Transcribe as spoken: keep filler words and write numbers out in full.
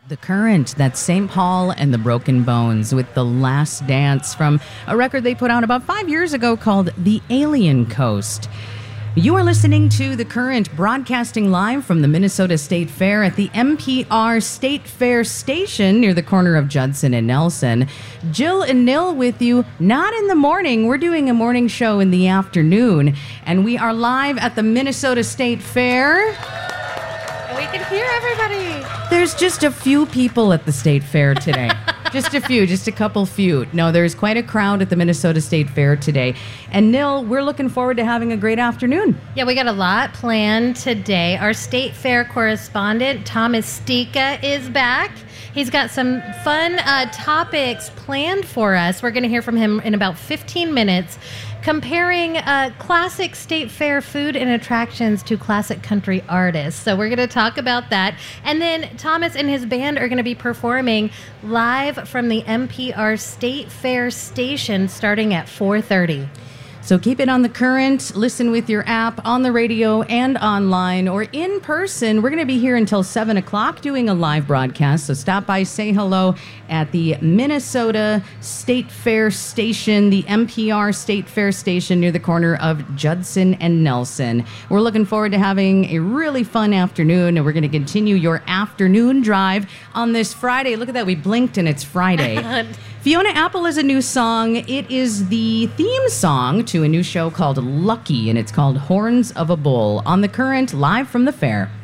The Current, that's Saint Paul and the Broken Bones with The Last Dance from a record they put out about five years ago called The Alien Coast. You are listening to The Current, broadcasting live from the Minnesota State Fair at the M P R State Fair Station near the corner of Judson and Nelson. Jill and Nil with you, not in the morning. We're doing a morning show in the afternoon, and we are live at the Minnesota State Fair. We can hear everybody. There's just a few people at the State Fair today. Just a few, just a couple few. No, there's quite a crowd at the Minnesota State Fair today. And Nil, we're looking forward to having a great afternoon. Yeah, we got a lot planned today. Our State Fair correspondent, Thomas Stika, is back. He's got some fun uh, topics planned for us. We're going to hear from him in about fifteen minutes, comparing uh, classic State Fair food and attractions to classic country artists. So we're going to talk about that. And then Thomas and his band are going to be performing live from the M P R State Fair station starting at four thirty. So keep it on The Current, listen with your app, on the radio, and online, or in person. We're going to be here until seven o'clock doing a live broadcast, so stop by, say hello at the Minnesota State Fair Station, the M P R State Fair Station near the corner of Judson and Nelson. We're looking forward to having a really fun afternoon, and we're going to continue your afternoon drive on this Friday. Look at that, we blinked and it's Friday. Fiona Apple is a new song. It is the theme song to a new show called Lucky, and it's called Horns of a Bull on The Current, live from the fair.